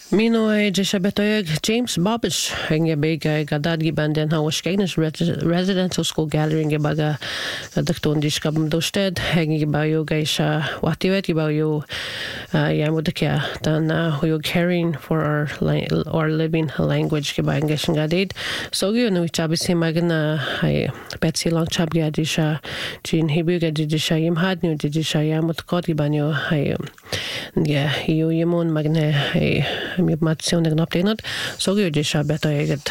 Mino Jishabetoyeg James Bobbish Henge Bega Gadad Gibanden Hawash Gainish Residential School Gathering Baga Dakton Dishkabum Dosted Henge Bayo Gaisha Watiwet Gibayo Yamudakia Dan who you caring for our living language Gibangashin Gadid. So you know Chabisi Magana Betsy Long Chab Gadisha Jean Hibuga Didisha Yimhad New Didisha Yamut Koti Banyo yeah, you Yimon Magne Mit matsionen uppdelat såg ju det shabeta eget.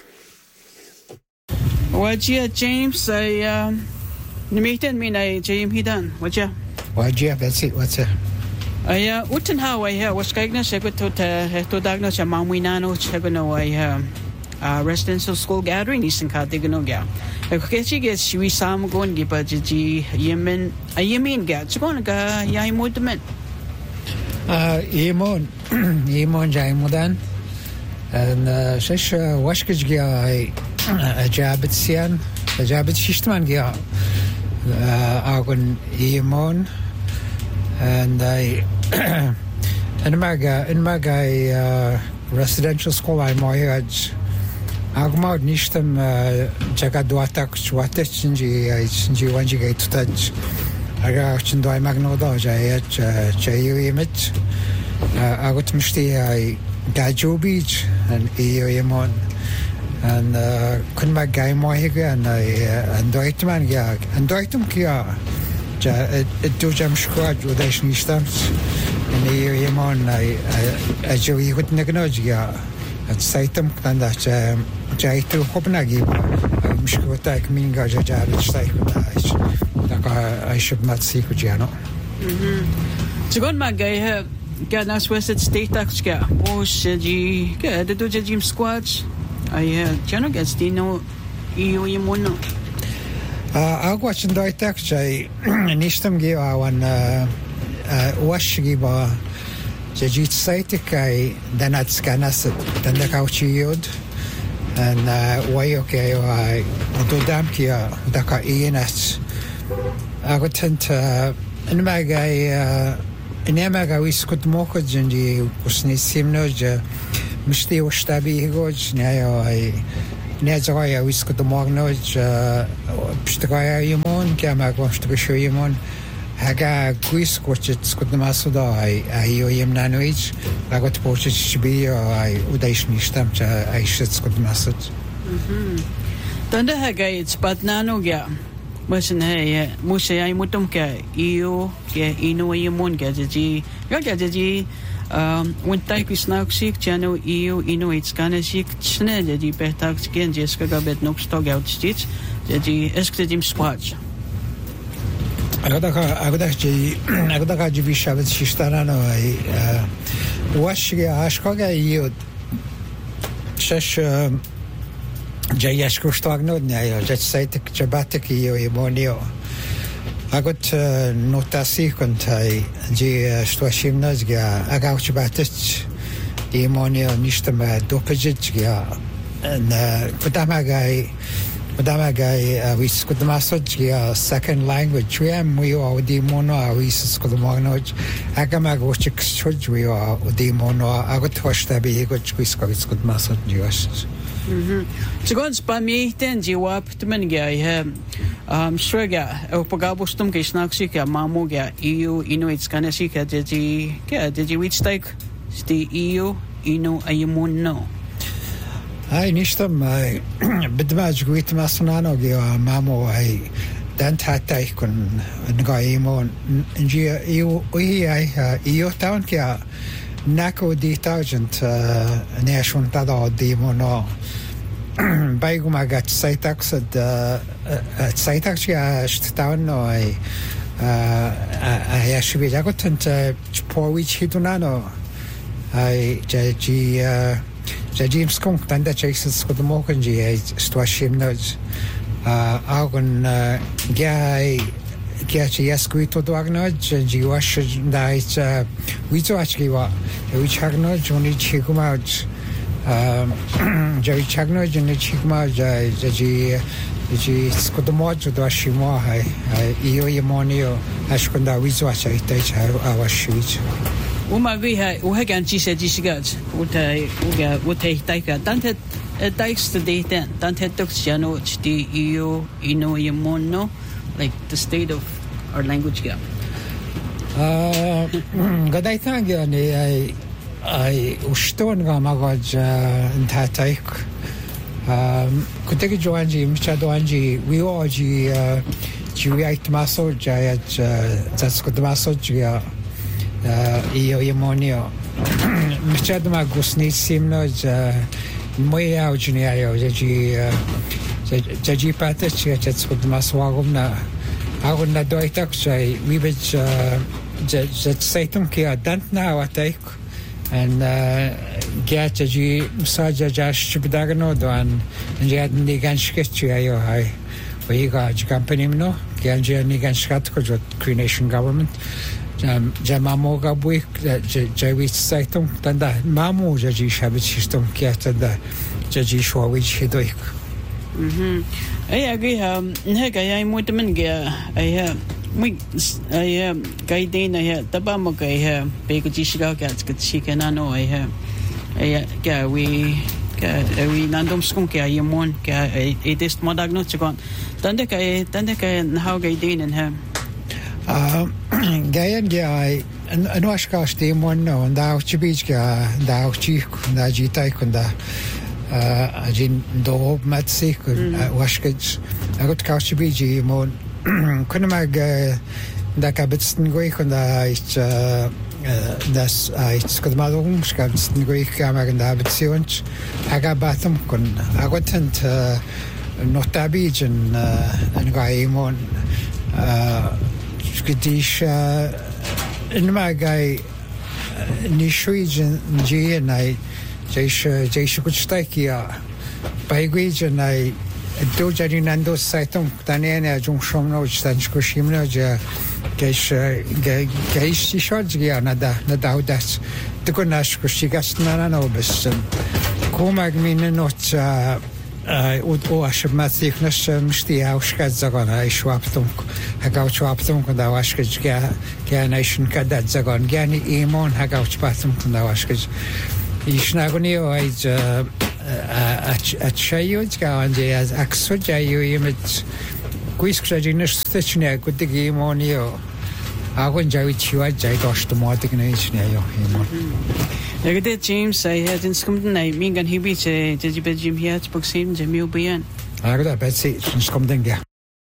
Wajia James nimiten mina James hidan wajia Betsy what's it uten how I was kaigna segot to dagna sa mamuinano segono I residential school gathering isin katigno ga kasi gets we sam gon giba ji yemen yemen ga sigon ga yai modmen Yemon Jaimudan and shesh washkij gia jabit sian jabit shishman gia agon Yemon and I in maga residential school I moyaj agmod nishtem jagaduatak chwatech sinji wanji ga tutaj aga chindoy magnodo jayet chayu image agot mishti I Gajubij and Yemon and kun magay mohiga and and doitman ya and doitum kia do jam squad udash nishtams and Yemon I joey hut nagnoja at saitum kanda jaitu hopnagi mishkota kminga jajabit saikuta I should not see Kujano. Sigon magay Ganas West State Taxka, Oshji, get the Jim Squads. I Jano gets Dino Yimono. I'll watch and die tax. I Nishtam give one wash give a Jajit Saitic, then at Scanas, then the Kauchi Yod, and why okay, I do Damkia, Daka ENS. I got sent in my guy. Inemaga wiskut mokoj ndi kusni simnoja mishti oshtabi higoj nyayo ai nyazoya wiskut mognoj pshtgaya yimon kama goshtgsho yimon haga wiskut skut masuda ai ayo yemnanoich lagot pochich shbi ai udaish nishtam cha ai shit skut masud tanda haga it's patnano gya Masin hey musa ay mutum ka iyo ke ino yemon ka ji wintay kisnak sik chano iyo ino it's kana sik chne ji petak skin jeska gabet nok stog out stitch ji eskte dim squatch agada ji bishavet shishtana no ai wash ga ashkoga iyo shesh Jayash Kustagno, just say the Jabatiki Yemonio. I got notasi contai, G. Stwashimnazga, Agauchabatich, Yemonio, Nishtama, Dopajitga, and Kudamagai, we could massage second language. We are Demono, we could mono, Agamagochik Church, we are Demono, Agotwashtabi, which could massage us. Sigon spamiten jiwap tmenga shrega opagabustum kisnaksika mamuga EU Inuit kanasika deji which take the EU Inu Ayumuno. I nishtam bidmaj guit masonano gya mamo I dantatai kun ngaimon njia EU town kya Nako detergent nation tada demono Baigumagat Saitax at Saitax town no I actually got into Porwich Hitunano I James Skunk and the chases with the Mokanji Stwashim Nudge Argon Guy Gachi Esquito Dwagnoj and Jiwash Night Wizuachkiwa, which Hagnoj, Johnny Chigumaj, Jerry Chagnoj and Chigmaj, Ji Scotomoj, Dwashimo, Io Yamonio, Ashkunda Wizuach, I take our shoes. Umaguiha uhagan chisa jisigat uta taika dantet dikes the date then dantet jano the EU ino yamono like the state of our language gap. Gadai thangi ni ai uston ga magaj ntaik kutegi joanji mchadoanji wioji jiwait maso jaya zatskut maso jia io yamonio mchad magusni simno moya ujniayo jaji patach zatskut maso agumna agumna doitak jai wibej zat saitum kia dantna wataik and gachaji masaja jash bidagno doan jad ni ganshketchi ayo hai wiga company no ganja ni ganshkat ko Cree government jamamo gabuik jawi saitum tanda mamu jaji shabitsistum kiatada jaji shwawich hidoik ay agree hega ay muitaman ga ay I guiding I Tabamaka Pegajishga gets Chicanano I we Nandum Skunka Yamon it is Modagnoticon Dandeka and how guiding and her Gayan Gai and Washkash Demon and thou Chibijka thou Chik Naji Taikunda Ajin Do Matsik Washkage I got Kauchibiji Mon Kunamag Dakabitsten Greek and das Skadmalung Skabsten Greek Kamag and Habitsions Agabatum Kun Agotant Notabij and Gaimon Skadish in my guy Nishuij G and I Jayshukutakia by region I do Jarinando Saitum Tanena Jungshomno Stanchkushimno Gaish Shorgia Nada Nadaudas the Gunash Kushigasnana Nobis Komagmin not Oashmathikness Msti Auskadzagon I Schwaptum Hagauchwaptum Kundawashkaj Ganation Kadadzagon Gani Emon Hagauchpatum Kundawashkaj Ishnagonio at Shayutka and as Axoja you image Quiskrajinish Stitchner could the game on you. I wouldn't judge you at Jagosh the Martin engineer. Look at James, I had in Scumden, I mean, and he beats a Jim here at Boxim, Jamil Bian. I got a bad seat in Scumden.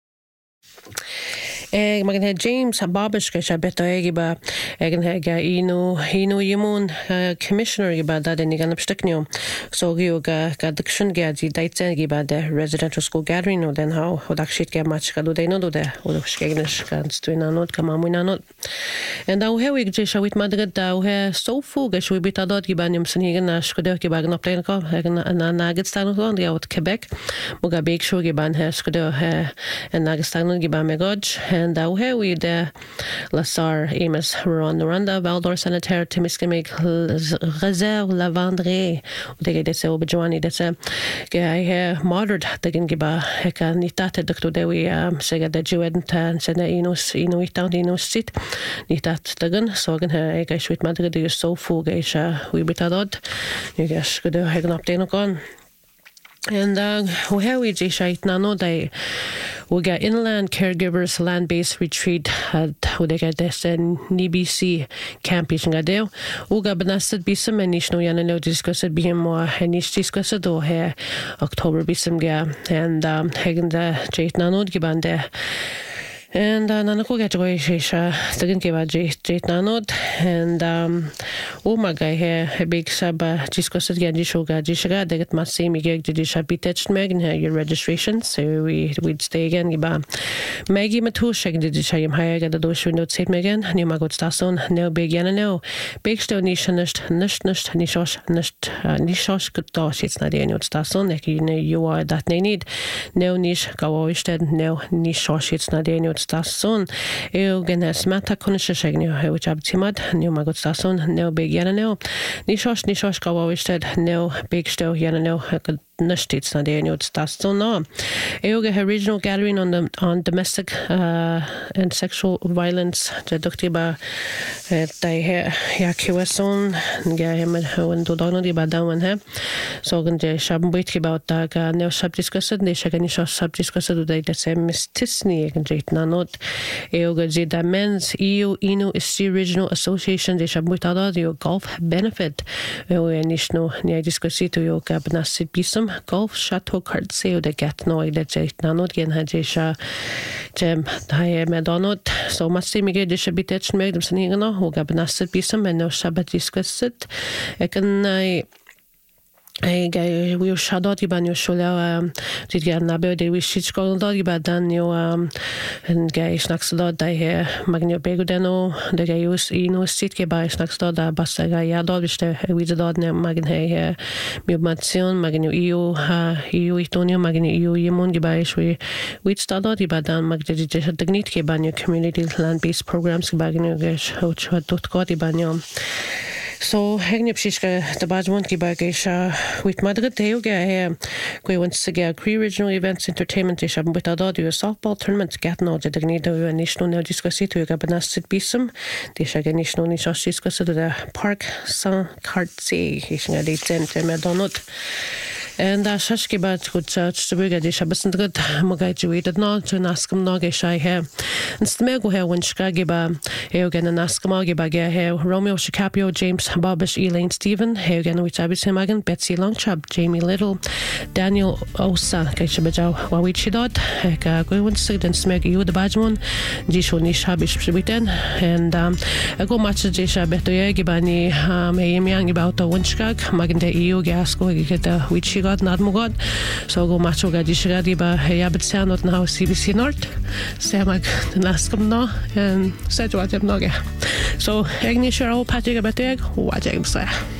Magan he James Babish beto giba egen hega ino yimon commissioner giba da den gan absteknio so gioga gadction gaji daitsen giba the residential school gathering no den how odakshit ge match kadu de no de odakshkegnes ganz tu na not kama mu na not and da he wig je shawit madrid da he so fuga shwi bitadot giba nim snigen na shkoder giba gna plan ko na nagestan no de out Quebec muga big show giba he shkoder he nagestan giba megoj and here we the Lassar Amos Ron Randa Valdor Sanitaire Timiskimig Reserve La Vendrée de det så bejoani det så jag modered det kan giba kan nita det doktor det vi säga det ju inte sen ino itan sit nita det så kan jag svit madrid det så fuga vi betadod jag skulle ha gnat det någon. And here we just know that we got inland caregivers land-based retreat at we got this NBC campus in Gadeo. We got benasted bisam and nish no yana no discussed be more and nish discussed do here October bisam ga and hagen the jait nanod gibande. And nanako get away shisha didn't give a jait nanod and my guy here a big sub discussed again jishoga jishaga they get my same gig to be touched Megan here your registration so we'd stay again giba Maggie Matushak did shayim higher get the dosh window set Megan new magot stason no big yana no big stone nishanished nishosh nishosh good dosh it's not any stason like you are that they need no nish gawisted no nishosh it's not any stasson eugen smata konishegni which abtimad new magot stasson no big yana no nishosh gawisted no big sto yana no na states na de no stas so no eoga regional gathering on domestic and sexual violence the doctiba tai ya kweson ga hem when do dogno di badawan he so gan je shab bit about da ga no sub discussed ne shagani sub discussed do the same mistisni gan je na not eoga je da men's EU Inu is the regional association de shab bit da yo golf benefit we nishno ne discussi to yo ga bnasit bisum golf chateau card seo de get no de je na not gen ha je sha jem hai me donot so masti mi ge de shabitet me dem snigno ho ga bnasit bisum and no shabat discussit ekan I we shadot iban yo shola did get nabe de we shit skol dot iban dan yo and gay snacks dot da he magno begudeno de gay us ino sit ke ba snacks dot da basta ga ya dot biste we dot ne magn he mi mation magno io io itonio magno io yemon ge ba shwe we start dot iban dan magde de technique ke ban yo community land based programs ke bagno ge dot got iban yo so hegni pshishka the bajmon ki bagesha with madrid teuga he go once again regional events entertainment is am with adadu softball tournament gatno de degnido national no discussito ga banasit bisum de shaga national ni discussito the park Saint Cartier hisnga de center medonot and shashki bat good church to buga de shabasin good magai juid no to naskam no ge shai he nstmego he when shkagi ba eugen naskam ge ba ge he Romeo Shikapio James Bobish Elaine Stephen Heugen which Abisemagan Betsy Longchub Jamie Little Daniel Osa Kaishabajau Wawichidot Heka Gwyn Sigden Smeg you the Bajmon Jisho Nishabish Witten and I go much Jisha Betoye Gibani Mayang about the Winchkag Magande EU Gasco get the Wichigot Nadmugod so go macho Gadishadiba Yabitsan not now CBC North Samag the Naskam no and Sedwatem Noga so Agni Sharo Patrick Beteg what James